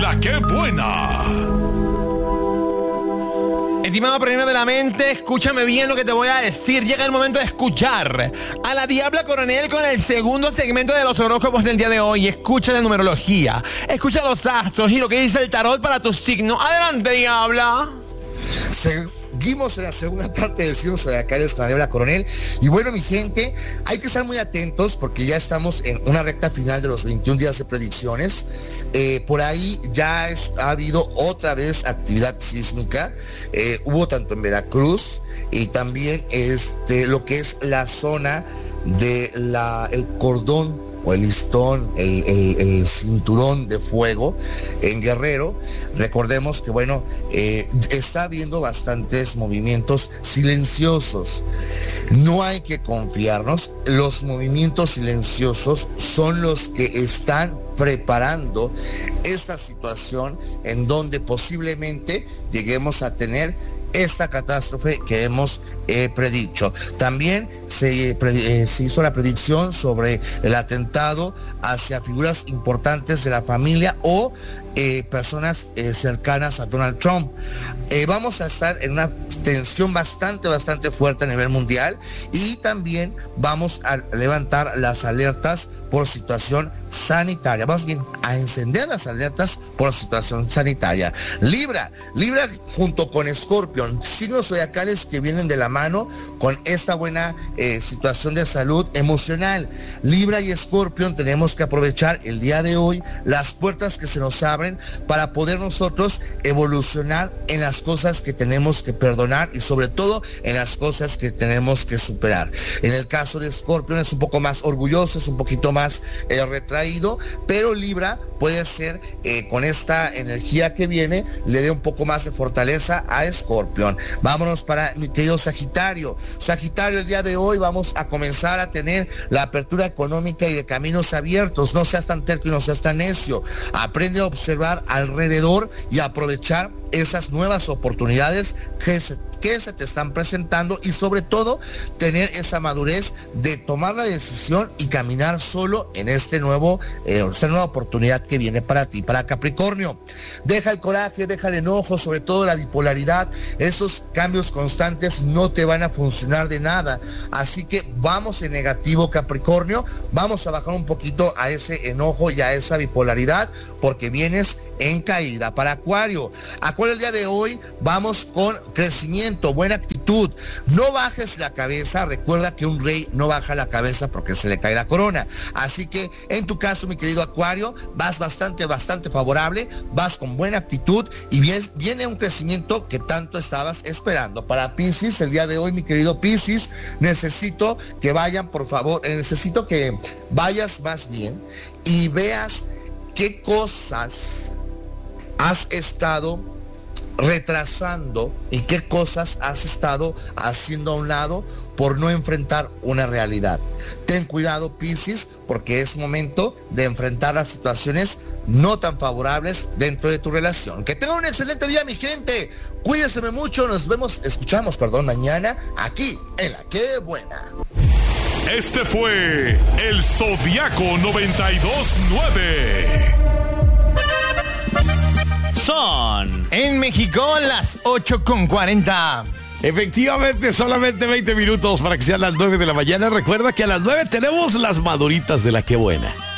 La que buena. Estimado premio de la mente, escúchame bien lo que te voy a decir. Llega el momento de escuchar a la Diabla Coronel con el segundo segmento de los horóscopos del día de hoy. Escucha la numerología, escucha los astros y lo que dice el tarot para tu signo. Adelante, Diabla. Seguimos en la segunda parte del signo zodiacal con la Diabla Coronel. Y bueno, mi gente, hay que estar muy atentos porque ya estamos en una recta final de los 21 días de predicciones. Por ahí ya ha habido otra vez actividad sísmica. Hubo tanto en Veracruz y también lo que es la zona de el cordón o el listón, el cinturón de fuego en Guerrero. Recordemos que bueno, está habiendo bastantes movimientos silenciosos. No hay que confiarnos. Los movimientos silenciosos son los que están preparando esta situación en donde posiblemente lleguemos a tener esta catástrofe que hemos predicho. También se hizo la predicción sobre el atentado hacia figuras importantes de la familia o personas cercanas a Donald Trump. Vamos a estar en una tensión bastante fuerte a nivel mundial y también vamos a levantar las alertas por situación sanitaria. Vamos bien a encender las alertas por situación sanitaria. Libra junto con Escorpión, signos zodiacales que vienen de la mano con esta buena situación de salud emocional. Libra y Escorpión tenemos que aprovechar el día de hoy las puertas que se nos abren para poder nosotros evolucionar en las cosas que tenemos que perdonar y sobre todo en las cosas que tenemos que superar. En el caso de Escorpión es un poco más orgulloso, es un poquito más retraído, pero Libra puede ser con esta energía que viene le dé un poco más de fortaleza a Escorpión. Vámonos para mi querido Sagitario. Sagitario, el día de hoy vamos a comenzar a tener la apertura económica y de caminos abiertos. No seas tan terco y no seas tan necio. Aprende a observar alrededor y a aprovechar esas nuevas oportunidades que se te están presentando y sobre todo tener esa madurez de tomar la decisión y caminar solo en esta nueva oportunidad que viene para ti. Para Capricornio, deja el coraje, deja el enojo, sobre todo la bipolaridad. Esos cambios constantes no te van a funcionar de nada, así que vamos en negativo, Capricornio. Vamos a bajar un poquito a ese enojo y a esa bipolaridad porque vienes en caída. Para Acuario, el día de hoy vamos con crecimiento, buena actitud. No bajes la cabeza. Recuerda que un rey no baja la cabeza porque se le cae la corona. Así que en tu caso, mi querido Acuario, vas bastante favorable, vas con buena actitud y viene un crecimiento que tanto estabas esperando. Para Piscis, el día de hoy, mi querido Piscis, necesito que vayan, por favor, necesito que vayas más bien y veas qué cosas has estado retrasando y qué cosas has estado haciendo a un lado por no enfrentar una realidad. Ten cuidado, Piscis, porque es momento de enfrentar las situaciones no tan favorables dentro de tu relación. Que tengan un excelente día, mi gente. Cuídense mucho. Nos escuchamos mañana aquí en La Que Buena. Este fue el Zodiaco 92.9. Son en México las 8:40. Efectivamente, solamente 20 minutos para que sean las 9 de la mañana. Recuerda que a las 9 tenemos las maduritas de La Que Buena.